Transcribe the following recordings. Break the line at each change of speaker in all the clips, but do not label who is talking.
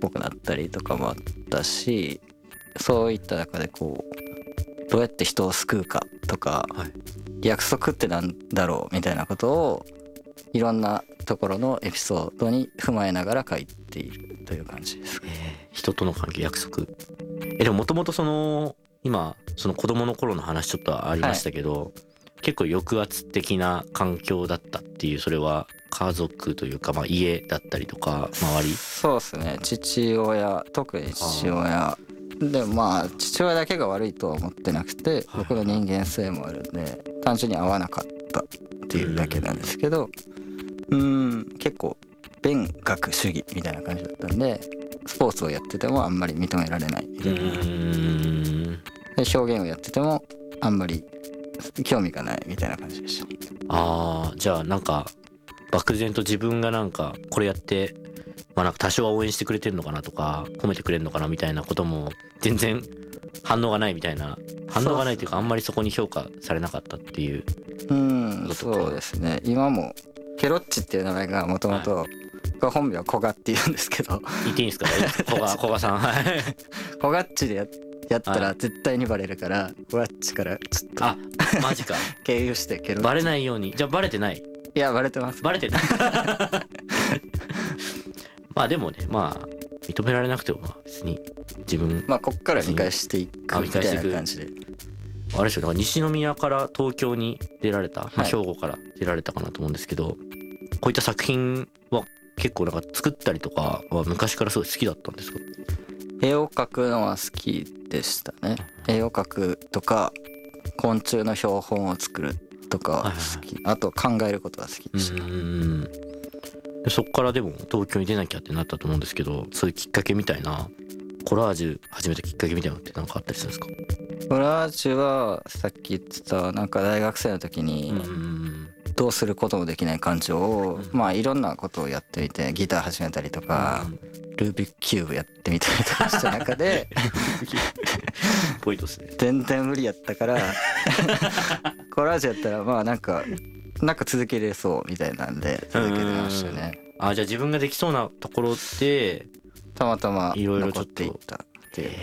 ぽくなったりとかもあったし、そういった中でこうどうやって人を救うかとか、
はい、
約束ってなんだろうみたいなことをいろんなところのエピソードに踏まえながら書いているという感じです。
人との関係、約束。でももともとその今その子供の頃の話ちょっとありましたけど、結構抑圧的な環境だったっていう、それは家族というか、まあ家だったりとか周り。
そうですね、父親、特に父親でも、まあ父親だけが悪いとは思ってなくて、僕の人間性もあるんで単純に合わなかったっていうだけなんですけど、結構勉学主義みたいな感じだったんで、スポーツをやっててもあんまり認められないみたいな、で表現をやっててもあんまり興味がないみたいな感じでした。
じゃあなんか漠然と自分がなんかこれやって、まあなんか多少は応援してくれてるのかなとか褒めてくれるのかなみたいなことも全然反応がないみたいな、反応がないというかあんまりそこに評価されなかったっていう。
そうですね。今もケロッチっていう名前がもともと本名はコガっていうんですけど、
言っていいんですか？古賀さん。はい。
コガッチでやったら絶対にバレるから、コガッチからちょっと
マジか
経由してケロッチ。
バレないように。じゃあバレてない？
いやバレてます。
バレてないまあでもね、まあ認められなくても別に自分、
まあこっから見返していくみたいな感じで。
あれですよ、だから西宮から東京に出られた、まあ、兵庫から出られたかなと思うんですけど、こういった作品は結構なんか作ったりとかは昔からすごい好きだったんですか？
絵を描くのは好きでしたね。絵を描くとか昆虫の標本を作るとかは好き、あと考えることが好きでした。
でそっからでも東京に出なきゃってなったと思うんですけど、そういうきっかけみたいな、コラージュ始めたきっかけみたいなのって何かあったりするんですか？
コラージュはさっき言ってたなんか大学生の時にどうすることもできない感情を、まあいろんなことをやってみて、ギター始めたりとか、ルービックキューブやってみたりとかした中で
ポイントですね。
全然無理やったからコラージュやったらまあなんか続けれそうみたいなんで続けてましたね。
じゃあ自分ができそうなところって
たまたま
いろいろちょっと
残っていったっていう。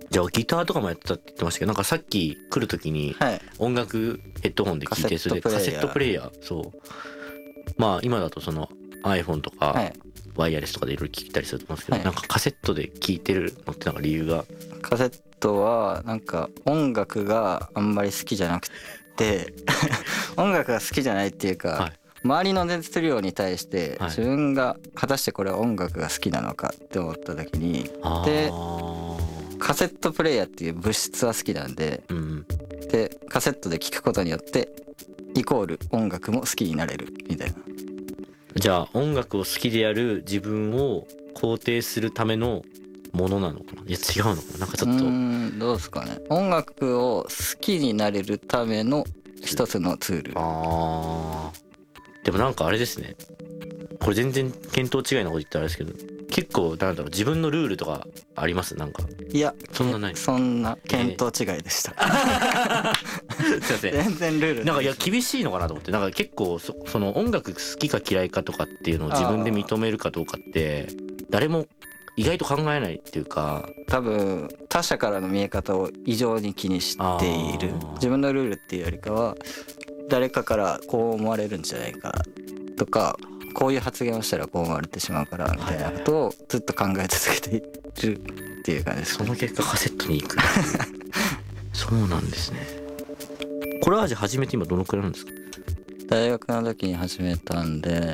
じゃあギターとかもやってたって言ってましたけど、なんかさっき来る時に音楽ヘッドホンで聴いて、それでカセットプレイヤー、そう、まあ今だとその iPhone とかワイヤレスとかでいろいろ聴いたりすると思うんですけど、なんかカセットで聴いてるのってなんか理由が？
カセットはなんか音楽があんまり好きじゃなくて音楽が好きじゃないっていうか、周りの熱量に対して自分が果たしてこれは音楽が好きなのかって思った時に、でカセットプレイヤーっていう物質は好きなんで、でカセットで聴くことによってイコール音楽も好きになれるみたいな。
じゃあ音楽を好きでやる自分を肯定するためのものなのかな？いや違うのかな？なんかちょっと
どうですかね。音楽を好きになれるための一つのツール。
でもなんかあれですね、これ全然見当違いなこと言ったらあれですけど、結構なんだろう、自分のルールとかあります？なんか
いや
そんなない。
そんな見当違いでした、
すいません。
全然ルール
なんかいや厳しいのかなと思って、なんか結構その音楽好きか嫌いかとかっていうのを自分で認めるかどうかって誰も意外と考えないっていうか、
多分他者からの見え方を異常に気にしている。自分のルールっていうよりかは誰かからこう思われるんじゃないかとか、こういう発言をしたらこう思われてしまうからみたいなことをずっと考え続けているっていう感じです。
その結果カセットに行くそうなんですね。コラージュ始めて今どのくらいなんですか？
大学の時に始めたんで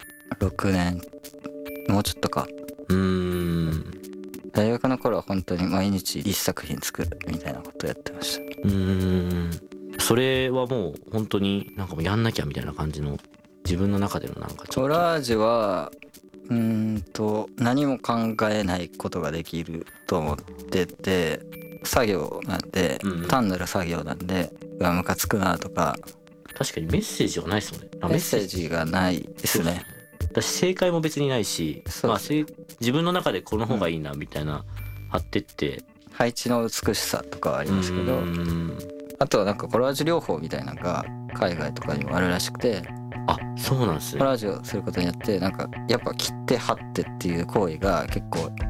6年、もうちょっとか。大学の頃は本当に毎日1作品作るみたいなことをやってました。
それはもう本当になんかもうやんなきゃみたいな感じの自分の中でのなんかちょっと。
コラージュは何も考えないことができると思ってて、作業なんで、単なる作業なんで、ムカつくなとか。
確かにメッセージはないですもんね。
メッセージがないですね。
私正解も別にないし、まあ自分の中でこの方がいいなみたいな貼ってって、
配置の美しさとかはありますけど、あとはなんかコラージュ療法みたいなのが海外とかにもあるらしくて。
そうなんですね。
コラージュをすることによってなんかやっぱ切って貼ってっていう行為が結構